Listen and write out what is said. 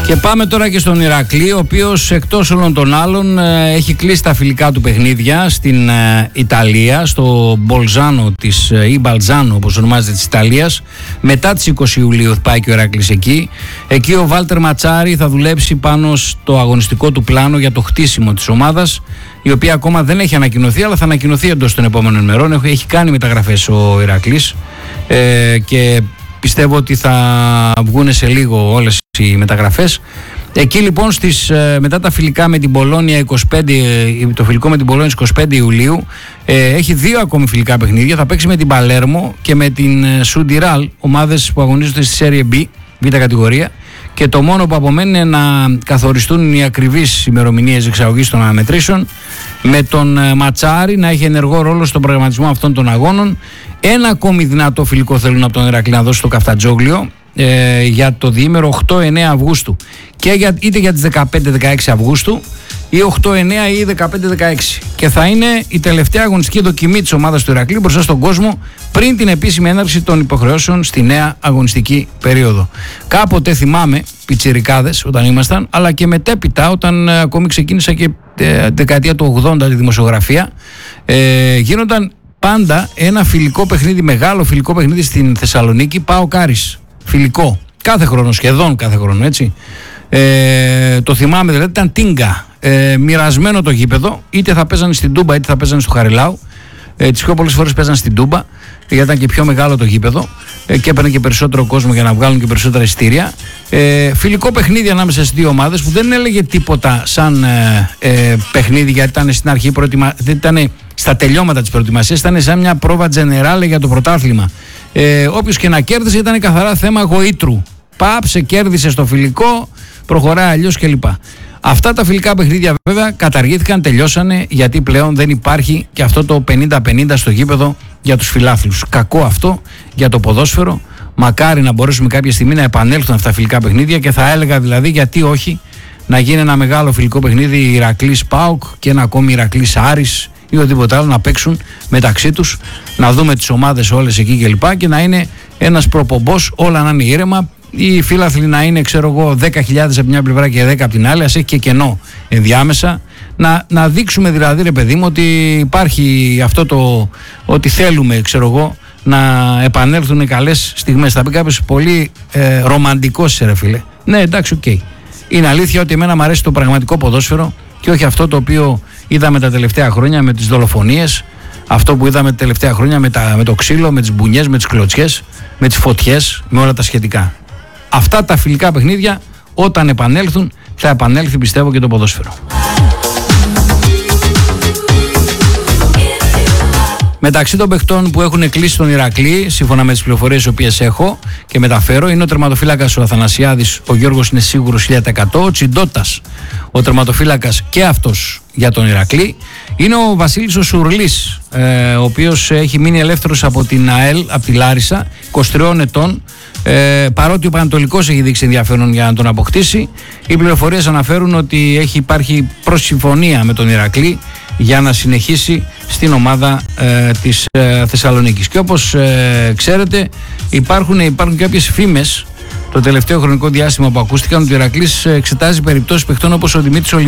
Και πάμε τώρα και στον Ηρακλή, ο οποίος εκτός όλων των άλλων έχει κλείσει τα φιλικά του παιχνίδια στην Ιταλία, στο Μπολζάνο ή Μπαλζάνο όπως ονομάζεται της Ιταλίας. Μετά τις 20 Ιουλίου θα πάει και ο Ηρακλής εκεί. Εκεί ο Βάλτερ Ματσάρη θα δουλέψει πάνω στο αγωνιστικό του πλάνο για το χτίσιμο της ομάδας, η οποία ακόμα δεν έχει ανακοινωθεί, αλλά θα ανακοινωθεί εντός των επόμενων ημερών. Έχει κάνει μεταγραφές ο Ηρακλής και πιστεύω ότι θα βγουν σε λίγο όλες οι μεταγραφές. Εκεί λοιπόν μετά τα φιλικά με την Πολόνια, το φιλικό με την Πολόνια 25 Ιουλίου, έχει 2 ακόμη φιλικά παιχνίδια. Θα παίξει με την Παλέρμο και με την Σουντιράλ, ομάδες που αγωνίζονται στη Serie B, β' κατηγορία. Και το μόνο που απομένει είναι να καθοριστούν οι ακριβείς ημερομηνίες εξαγωγής των αναμετρήσεων, με τον Ματσάρη να έχει ενεργό ρόλο στον προγραμματισμό αυτών των αγώνων. Ένα ακόμη δυνατό φιλικό θέλουν από τον Ηρακλή να δώσει στο Καφτατζόγλιο για το διήμερο 8-9 Αυγούστου, και είτε για τις 15-16 Αυγούστου ή 8-9 ή 15-16, και θα είναι η τελευταία αγωνιστική δοκιμή της ομάδας του Ηρακλή μπροστά στον κόσμο πριν την επίσημη έναρξη των υποχρεώσεων στη νέα αγωνιστική περίοδο. Κάποτε θυμάμαι, πιτσιρικάδες όταν ήμασταν, αλλά και μετέπειτα όταν ακόμη ξεκίνησα και δεκαετία του 80 τη δημοσιογραφία, γίνονταν πάντα ένα φιλικό παιχνίδι, μεγάλο φιλικό παιχνίδι στην Θεσσαλονίκη, ΠΑΟΚ Άρης. Φιλικό. Κάθε χρόνο, σχεδόν κάθε χρόνο, έτσι. Το θυμάμαι, δηλαδή ήταν τίνγκα. Μοιρασμένο το γήπεδο, είτε θα παίζανε στην Τούμπα είτε θα παίζανε στο Χαριλάου. Τις πιο πολλές φορές παίζανε στην Τούμπα, γιατί ήταν και πιο μεγάλο το γήπεδο και έπαιρνε και περισσότερο κόσμο για να βγάλουν και περισσότερα εισιτήρια. Φιλικό παιχνίδι ανάμεσα στις δύο ομάδες που δεν έλεγε τίποτα σαν παιχνίδι, γιατί ήταν στην αρχή δεν ήταν στα τελειώματα της προετοιμασίας, ήταν σαν μια πρόβα τζενεράλε για το πρωτάθλημα. Όποιος και να κέρδισε ήταν καθαρά θέμα γοήτρου. Πάψε, κέρδισε στο φιλικό, προχωράει αλλιώς κλπ. Αυτά τα φιλικά παιχνίδια βέβαια καταργήθηκαν, τελειώσανε, γιατί πλέον δεν υπάρχει και αυτό το 50-50 στο γήπεδο για τους φιλάθλους. Κακό αυτό για το ποδόσφαιρο. Μακάρι να μπορέσουμε κάποια στιγμή να επανέλθουν αυτά τα φιλικά παιχνίδια, και θα έλεγα δηλαδή γιατί όχι να γίνει ένα μεγάλο φιλικό παιχνίδι Ηρακλής ΠΑΟΚ και ένα ακόμη Ηρακλής Άρης ή οτιδήποτε άλλο, να παίξουν μεταξύ τους, να δούμε τις ομάδες όλες εκεί κλπ. Και να είναι ένας προπομπός, όλα να είναι ήρεμα. Οι φίλαθλοι να είναι, ξέρω εγώ, 10.000 από μια πλευρά και 10 από την άλλη, ας έχει και κενό ενδιάμεσα. Να δείξουμε δηλαδή, ρε παιδί μου, ότι υπάρχει αυτό το ότι θέλουμε, ξέρω εγώ, να επανέλθουν οι καλές στιγμές. Θα πει κάποιος πολύ ρομαντικός, ρε φίλε. Ναι, εντάξει, οκ. Είναι αλήθεια ότι εμένα μου αρέσει το πραγματικό ποδόσφαιρο και όχι αυτό το οποίο είδαμε τα τελευταία χρόνια με τις δολοφονίες, αυτό που είδαμε τα τελευταία χρόνια με το ξύλο, με τις μπουνιές, με τις κλωτσιές, με τις φωτιές, με όλα τα σχετικά. Αυτά τα φιλικά παιχνίδια όταν επανέλθουν θα επανέλθει, πιστεύω, και το ποδόσφαιρο. Μεταξύ των παιχτών που έχουν κλείσει τον Ηρακλή, σύμφωνα με τις πληροφορίες τις οποίες έχω και μεταφέρω, είναι ο τερματοφύλακας ο Αθανασιάδης, ο Γιώργος είναι σίγουρος 1000%, ο Τσιντότας, ο τερματοφύλακας και αυτός για τον Ηρακλή. Είναι ο Βασίλης ο Σουρλής, ο οποίος έχει μείνει ελεύθερος από την ΑΕΛ, από τη Λάρισα, 23 ετών. Παρότι ο Πανατολικός έχει δείξει ενδιαφέρον για να τον αποκτήσει, οι πληροφορίες αναφέρουν ότι υπάρχει προσυμφωνία με τον Ηρακλή για να συνεχίσει στην ομάδα της Θεσσαλονίκης. Και όπως ξέρετε υπάρχουν κάποιες φήμες το τελευταίο χρονικό διάστημα που ακούστηκαν ότι ο Ηρακλής εξετάζει περιπτώσεις παιχτών όπως ο Δημήτρης